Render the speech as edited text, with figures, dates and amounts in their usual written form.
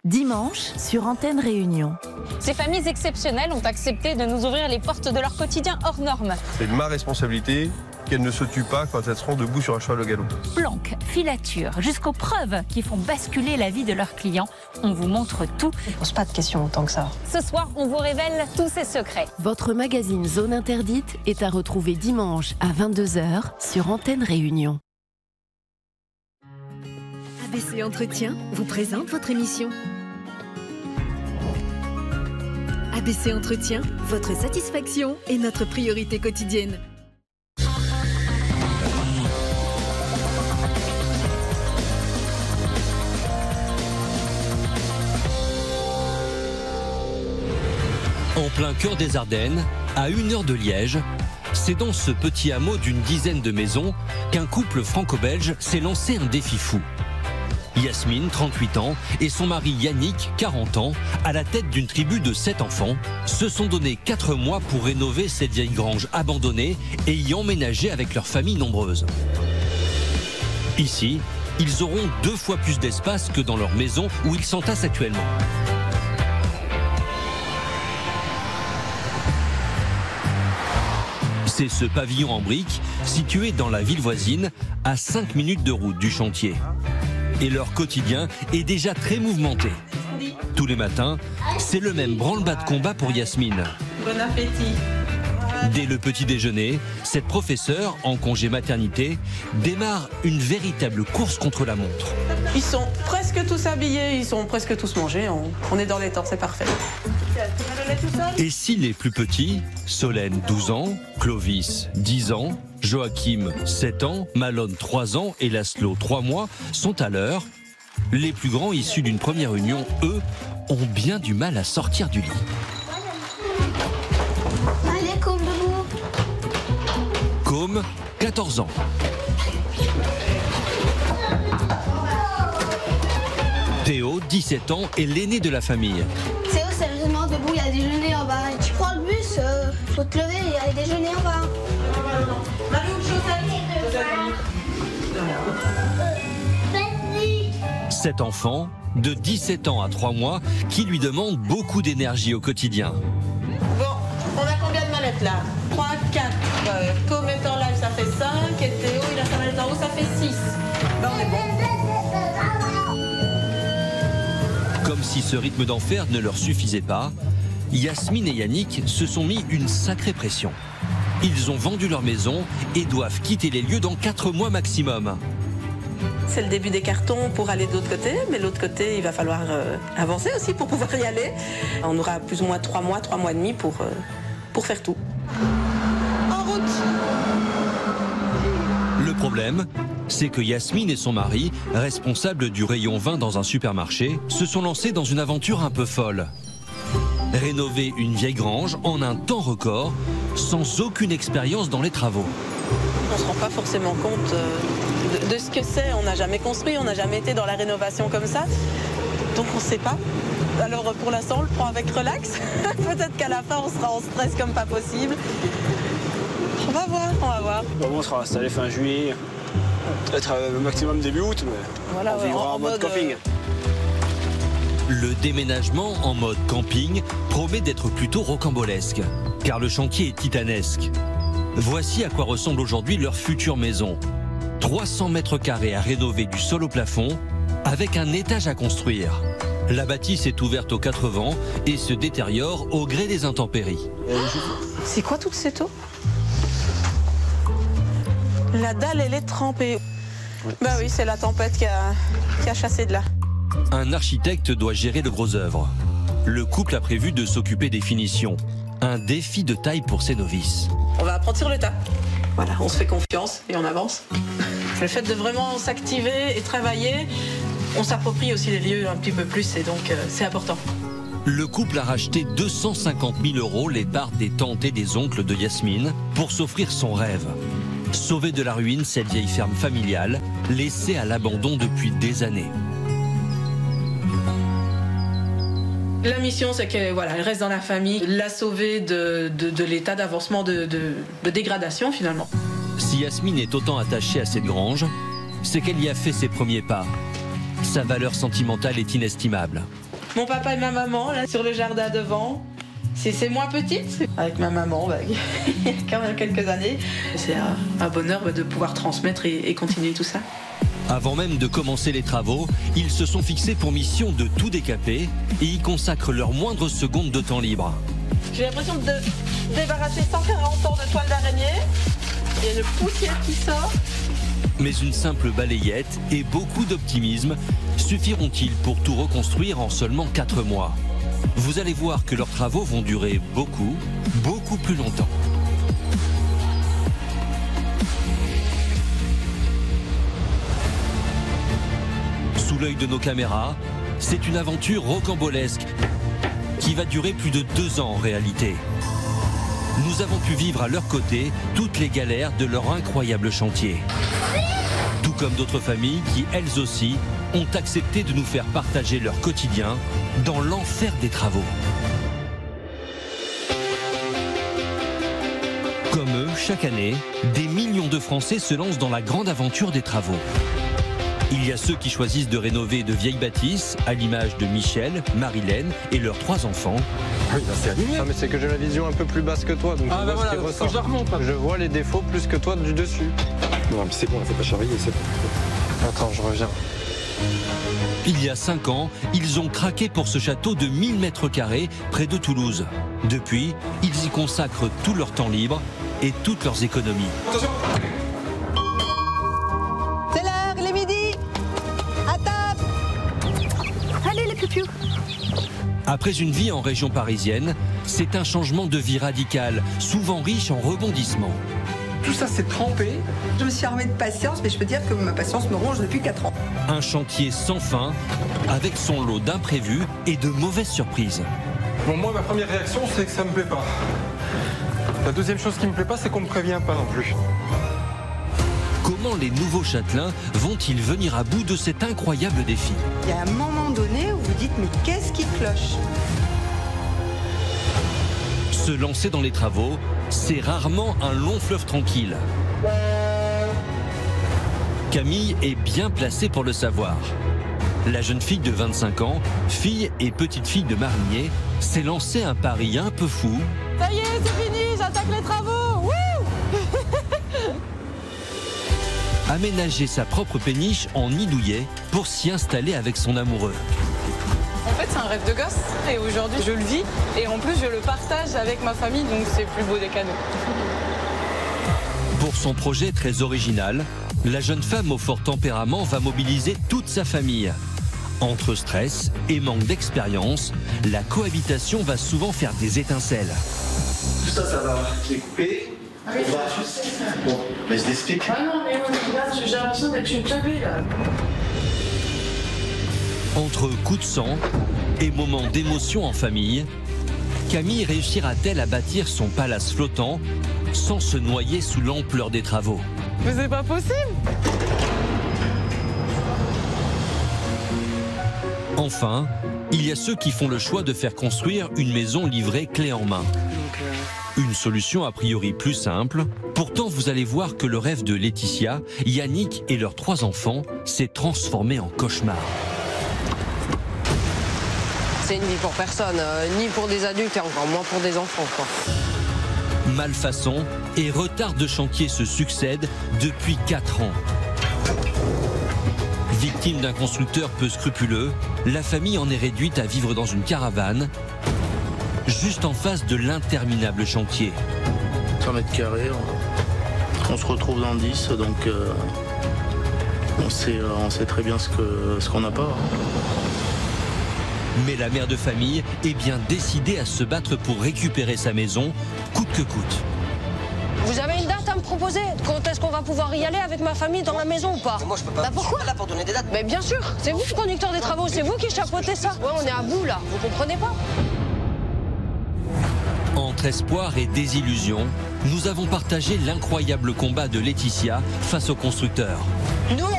Dimanche, sur Antenne Réunion. Ces familles exceptionnelles ont accepté de nous ouvrir les portes de leur quotidien hors norme. C'est ma responsabilité qu'elles ne se tuent pas quand elles seront debout sur un cheval au galop. Planques, filatures, jusqu'aux preuves qui font basculer la vie de leurs clients. On vous montre tout. Je ne pose pas de questions autant que ça. Ce soir, on vous révèle tous ces secrets. Votre magazine Zone Interdite est à retrouver dimanche à 22h sur Antenne Réunion. ABC Entretien vous présente votre émission. ABC Entretien, votre satisfaction est notre priorité quotidienne. En plein cœur des Ardennes, à 1 heure de Liège, c'est dans ce petit hameau d'une dizaine de maisons qu'un couple franco-belge s'est lancé un défi fou. Yasmine, 38 ans, et son mari Yannick, 40 ans, à la tête d'une tribu de 7 enfants, se sont donné 4 mois pour rénover cette vieille grange abandonnée et y emménager avec leur famille nombreuse. Ici, ils auront 2 fois plus d'espace que dans leur maison où ils s'entassent actuellement. C'est ce pavillon en briques, situé dans la ville voisine, à 5 minutes de route du chantier. Et leur quotidien est déjà très mouvementé. Tous les matins, c'est le même branle-bas de combat pour Yasmine. Bon appétit. Dès le petit déjeuner, cette professeure, en congé maternité, démarre une véritable course contre la montre. Ils sont presque tous habillés, ils sont presque tous mangés. On est dans les temps, c'est parfait. Et si les plus petits, Solène 12 ans, Clovis 10 ans, Joachim 7 ans, Malone 3 ans et Laszlo 3 mois sont à l'heure, les plus grands issus d'une première union, eux, ont bien du mal à sortir du lit. Allez, Côme debout. Côme, 14 ans. Théo, 17 ans, est l'aîné de la famille. Théo, sérieusement, debout, il y a déjeuner en bas. Tu prends le bus, faut te lever, il y a déjeuner en bas. Cet enfant, de 17 ans à 3 mois, qui lui demande beaucoup d'énergie au quotidien. Bon, on a combien de mallettes là? 3, 4. Côme est en live, ça fait 5. Et Théo, il a sa mallette en haut, ça fait 6. Ben, on est bon. Comme si ce rythme d'enfer ne leur suffisait pas, Yasmine et Yannick se sont mis une sacrée pression. Ils ont vendu leur maison et doivent quitter les lieux dans 4 mois maximum. C'est le début des cartons pour aller de l'autre côté, mais de l'autre côté, il va falloir avancer aussi pour pouvoir y aller. On aura plus ou moins 3 mois et demi pour faire tout. En route! Le problème, c'est que Yasmine et son mari, responsables du rayon vin dans un supermarché, se sont lancés dans une aventure un peu folle. Rénover une vieille grange en un temps record, sans aucune expérience dans les travaux. On ne se rend pas forcément compte de ce que c'est. On n'a jamais construit, on n'a jamais été dans la rénovation comme ça. Donc on ne sait pas. Alors pour l'instant, on le prend avec relax. Peut-être qu'à la fin, on sera en stress comme pas possible. On va voir. Bon, on sera installé fin juillet, peut-être au maximum début août, mais voilà, on vivra en mode camping. Le déménagement en mode camping promet d'être plutôt rocambolesque, car le chantier est titanesque. Voici à quoi ressemble aujourd'hui leur future maison. 300 mètres carrés à rénover du sol au plafond, avec un étage à construire. La bâtisse est ouverte aux 4 vents et se détériore au gré des intempéries. C'est quoi toutes ces eaux? La dalle, elle est trempée. Bah oui, c'est la tempête qui a chassé de là. Un architecte doit gérer le gros œuvre. Le couple a prévu de s'occuper des finitions. Un défi de taille pour ses novices. On va apprendre sur le tas. Voilà, on se fait confiance et on avance. Le fait de vraiment s'activer et travailler, on s'approprie aussi les lieux un petit peu plus et donc c'est important. Le couple a racheté 250 000 € les parts des tantes et des oncles de Yasmine pour s'offrir son rêve. Sauver de la ruine cette vieille ferme familiale, laissée à l'abandon depuis des années. La mission, c'est qu'elle reste dans la famille, la sauver de l'état d'avancement de dégradation finalement. Si Yasmine est autant attachée à cette grange, c'est qu'elle y a fait ses premiers pas. Sa valeur sentimentale est inestimable. Mon papa et ma maman, là, sur le jardin devant. C'est moins petite, avec ma maman, il y a quand même quelques années. C'est un bonheur de pouvoir transmettre et continuer tout ça. Avant même de commencer les travaux, ils se sont fixés pour mission de tout décaper et y consacrent leurs moindres secondes de temps libre. J'ai l'impression de débarrasser 140 ans de toile d'araignée. Il y a une poussière qui sort. Mais une simple balayette et beaucoup d'optimisme suffiront-ils pour tout reconstruire en seulement 4 mois ? Vous allez voir que leurs travaux vont durer beaucoup plus longtemps. Sous l'œil de nos caméras, c'est une aventure rocambolesque qui va durer plus de 2 ans en réalité. Nous avons pu vivre à leur côté toutes les galères de leur incroyable chantier. Tout comme d'autres familles qui, elles aussi, ont accepté de nous faire partager leur quotidien dans l'enfer des travaux. Comme eux, chaque année, des millions de Français se lancent dans la grande aventure des travaux. Il y a ceux qui choisissent de rénover de vieilles bâtisses, à l'image de Michel, Marilène et leurs 3 enfants. Oui, là, c'est animé. Non, mais c'est que j'ai la vision un peu plus basse que toi, donc je vois ce qui ressort. Je vois les défauts plus que toi du dessus. Non, mais c'est bon, faut pas charrier, c'est bon. Attends, je reviens. Il y a 5 ans, ils ont craqué pour ce château de 1000 mètres carrés près de Toulouse. Depuis, ils y consacrent tout leur temps libre et toutes leurs économies. Attention! C'est l'heure, il est midi! À table! Allez les piou-piou. Après une vie en région parisienne, c'est un changement de vie radical, souvent riche en rebondissements. Tout ça s'est trempé. Je me suis armée de patience, mais je peux dire que ma patience me ronge depuis 4 ans. Un chantier sans fin, avec son lot d'imprévus et de mauvaises surprises. Bon, moi, ma première réaction, c'est que ça me plaît pas. La deuxième chose qui me plaît pas, c'est qu'on me prévient pas non plus. Comment les nouveaux châtelains vont-ils venir à bout de cet incroyable défi? Il y a un moment donné où vous dites, mais qu'est-ce qui cloche? Se lancer dans les travaux, c'est rarement un long fleuve tranquille. Camille est bien placée pour le savoir. La jeune fille de 25 ans, fille et petite-fille de marinier, s'est lancée un pari un peu fou. Ça y est, c'est fini, j'attaque les travaux. Wouh! Aménager sa propre péniche en nid douillet pour s'y installer avec son amoureux. En fait, c'est un rêve de gosse et aujourd'hui, je le vis et en plus, je le partage avec ma famille, donc c'est le plus beau des cadeaux. Pour son projet très original, la jeune femme au fort tempérament va mobiliser toute sa famille. Entre stress et manque d'expérience, la cohabitation va souvent faire des étincelles. Tout ça, ça va découper. On va juste... Bon, mais je l'explique. Ah non, mais regarde, j'ai l'impression d'être une teubée, là. Entre coups de sang et moments d'émotion en famille, Camille réussira-t-elle à bâtir son palace flottant sans se noyer sous l'ampleur des travaux? Mais c'est pas possible! Enfin, il y a ceux qui font le choix de faire construire une maison livrée clé en main. Une solution a priori plus simple. Pourtant, vous allez voir que le rêve de Laetitia, Yannick et leurs 3 enfants s'est transformé en cauchemar. C'est une vie pour personne, ni pour des adultes et encore moins pour des enfants, quoi. Malfaçons et retards de chantier se succèdent depuis 4 ans. Victime d'un constructeur peu scrupuleux, la famille en est réduite à vivre dans une caravane, juste en face de l'interminable chantier. 100 mètres carrés, on se retrouve dans 10, donc on sait très bien ce qu'on n'a pas. Mais la mère de famille est bien décidée à se battre pour récupérer sa maison, coûte que coûte. Vous avez une date à me proposer? Quand est-ce qu'on va pouvoir y aller avec ma famille dans la maison ou pas? Mais moi je peux pas. Bah pourquoi? Je suis pas là pour donner des dates. Mais bien sûr, c'est vous le conducteur des travaux, c'est vous qui chapeautez ça. Ouais, on est à bout là, vous comprenez pas? Entre espoir et désillusion, nous avons partagé l'incroyable combat de Laetitia face au constructeur. Nous,